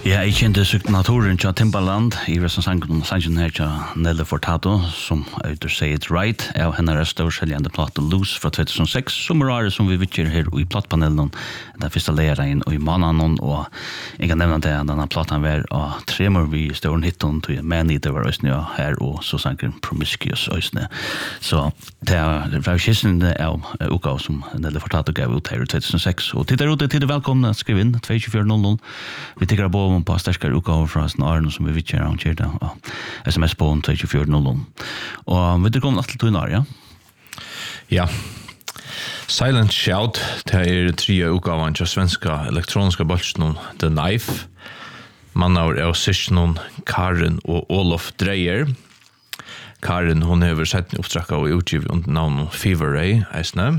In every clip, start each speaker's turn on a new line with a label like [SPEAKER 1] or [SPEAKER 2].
[SPEAKER 1] Ja, jeg kjente signaturen til Timbaland i sangen her til Nelly Furtado, som øyder Say It Right, av henne størskjeljende plate Loose fra 2006, som som vi vittjer her i plattpanelen, den første leieren i Mananon, og jeg kan nevne det, denne platen var av tremor vi større hitton til Man-Eater var øyne her, og så sangen Promiscuous øyne. Så det var kjessende av uka som Nelly Furtado gav ut her i 2006, og tittar ut til velkomne, skriv inn 22400, vi tykker på på sterkare utgåvor fra Arno som vi vittjer av Kjerda og SMS på 22400. Og vi kommer til Tunar, ja?
[SPEAKER 2] Ja. Silent Shout, det 3 utgåvan til svenska elektroniska bolsjen The Knife. Mannar av sysjonen Karin og Olof Dreyer. Karin, hon hever sett en oppstrakka og utgivet under navn Fever Ray, eisne.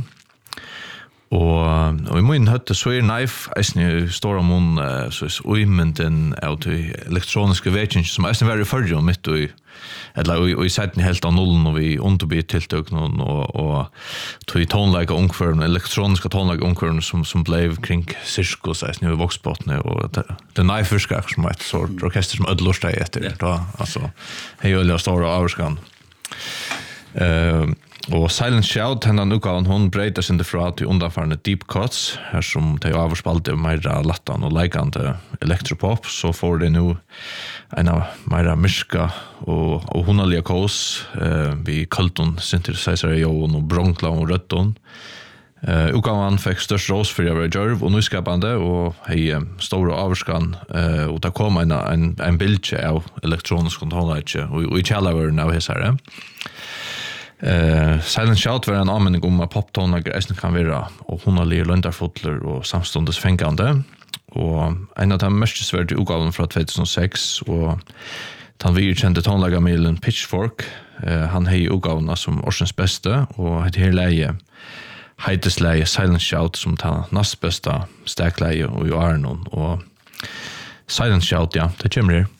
[SPEAKER 2] Og i min høtte så Knife eisne står om hun så uimenden av de elektroniske vetjene som eisne var i førre mitt og i setten helt av nullen og vi underbyr tiltøk og tog tonleika ungføren, elektroniska tonleika ungføren som ble kring sirkus eisne i voksbåtene og The Knife Fyrskak som var et sort orkester som ødelorsta i etter altså hei øyla store averskan og Silent Shout, hendan utgaven, hon breyter sin derfra til undanfarne deep cuts, her som de avspalte meira lattan og leikande elektropop, så får de nu en av meira myrska og hundalige kås, vi kulton synthesizer i joen og bronkla og rødton. Utgaven fikk størst rås for jeg var djørv og nyskapande, og hei store averskan, og det kom en bildje av elektronisk kontrollleitje, og i kjallavøren av hessare. Silent Shout var en anmenning om at poptonager eisen kan være og hundalige løndarfotler og samstundes fengande og en av de mest svært utgaven fra 2006 og den vi kjente tonlagermiddelen Pitchfork han hei utgavene som årsens beste og et her leie heites leie Silent Shout som tar nast beste stekleie og i Arnon og Silent Shout, ja, det kommer her